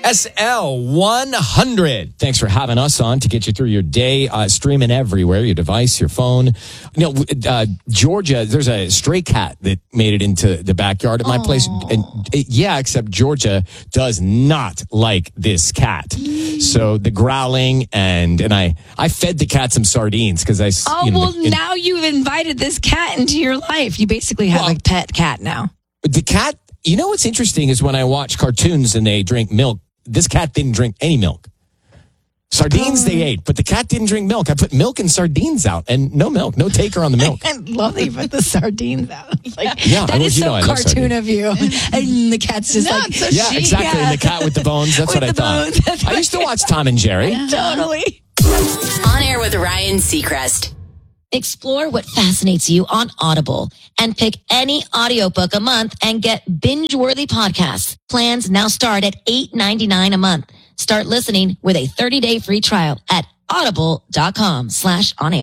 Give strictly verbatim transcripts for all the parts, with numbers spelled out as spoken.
S L one hundred. Thanks for having us on to get you through your day, uh, streaming everywhere, your device, your phone. You know, uh, Georgia, there's a stray cat that made it into the backyard at my Aww. place. And it, yeah, except Georgia does not like this cat. So the growling and, and I, I fed the cat some sardines because I, Oh, you know, well, the, now you've invited this cat into your life. You basically have well, a pet cat now. The cat, you know what's interesting is when I watch cartoons and they drink milk, this cat didn't drink any milk. Sardines oh. they ate, but the cat didn't drink milk. I put milk and sardines out and no milk, no taker on the milk. I love that you put the sardines out. Like, yeah, that is you so know cartoon of you. And the cat's just no, like, so yeah, she, exactly. Yeah. And the cat with the bones. That's with what I thought. Bones, I used to watch Tom and Jerry. Totally. On Air with Ryan Seacrest. Explore what fascinates you on Audible and pick any audiobook a month and get binge-worthy podcasts. Plans now start at eight ninety-nine a month. Start listening with a thirty-day free trial at audible.com slash on air.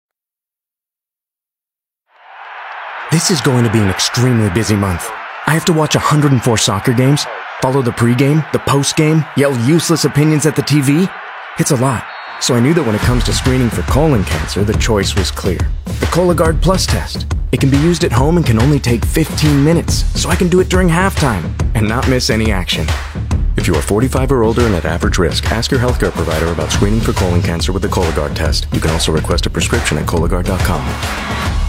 This is going to be an extremely busy month. I have to watch one hundred four soccer games, follow the pregame, the postgame, yell useless opinions at the T V. It's a lot. So I knew that when it comes to screening for colon cancer, the choice was clear. The Cologuard Plus test. It can be used at home and can only take fifteen minutes, so I can do it during halftime and not miss any action. If you are forty-five or older and at average risk, ask your healthcare provider about screening for colon cancer with the Cologuard test. You can also request a prescription at Cologuard dot com.